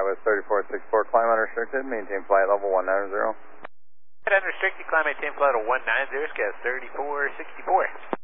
Southwest 3464, climb unrestricted, maintain flight level 190. Unrestricted, climb maintain flight level 190, Scout 3464.